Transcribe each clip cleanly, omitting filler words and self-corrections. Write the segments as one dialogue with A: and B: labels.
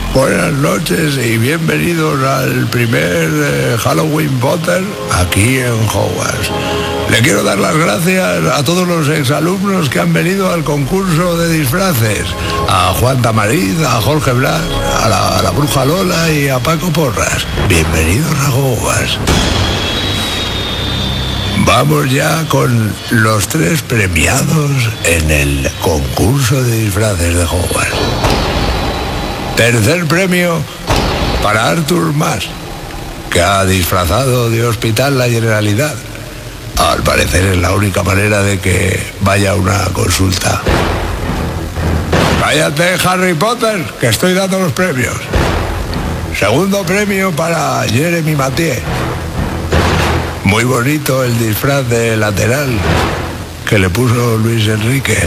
A: Buenas noches y bienvenidos al primer Halloween Potter aquí en Hogwarts. Le quiero dar las gracias a todos los exalumnos que han venido al concurso de disfraces. A Juan Tamariz, a Jorge Blas, a la bruja Lola y a Paco Porras. Bienvenidos a Hogwarts. Vamos ya con los 3 premiados en el concurso de disfraces de Hogwarts. Tercer premio para Arthur Mas, que ha disfrazado de hospital la Generalidad. Al parecer es la única manera de que vaya a una consulta. Cállate, Harry Potter, que estoy dando los premios. Segundo premio para Jeremy Mathieu. Muy bonito el disfraz de lateral que le puso Luis Enrique.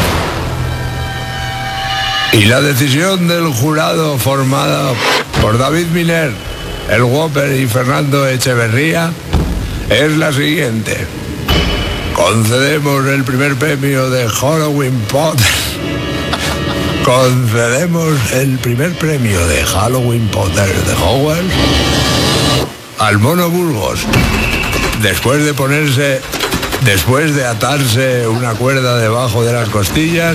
A: Y la decisión del jurado formada por David Miner, El Whopper y Fernando Echeverría es la siguiente. Concedemos el primer premio de Halloween Potter. Concedemos el primer premio de Halloween Potter de Hogwarts al Mono Burgos. Después de atarse una cuerda debajo de las costillas,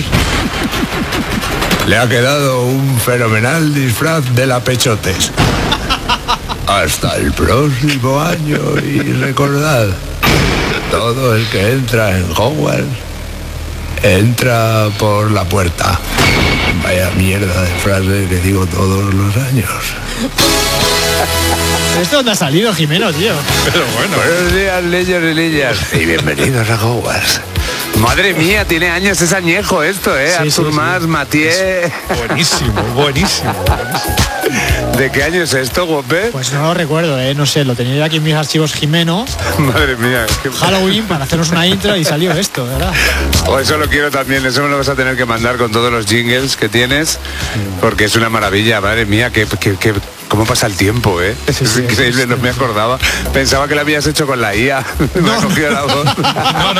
A: le ha quedado un fenomenal disfraz de la Pechotes. Hasta el próximo año y recordad, todo el que entra en Hogwarts entra por la puerta. Vaya mierda de frase que digo todos los años.
B: ¿Esto dónde ha salido, Jimeno, tío?
C: Pero bueno.
A: Buenos días, niños y niñas. Y bienvenidos a Hogwarts.
C: Madre mía, tiene años, es añejo esto, ¿eh?
B: Sí,
C: Arthur Mas, Mathieu.
D: Buenísimo.
C: ¿De qué año es esto, Gope?
B: Pues no lo recuerdo, no sé, lo tenía yo aquí en mis archivos Jimeno.
C: Madre mía.
B: Halloween para hacernos una intro y salió esto, ¿verdad?
C: Oh, eso lo quiero también, eso me lo vas a tener que mandar con todos los jingles que tienes, porque es una maravilla, madre mía, cómo pasa el tiempo, ¿eh?
B: Sí,
C: es increíble, no me acordaba. Pensaba que lo habías hecho con la IA. Me ha cogido la voz.
D: No,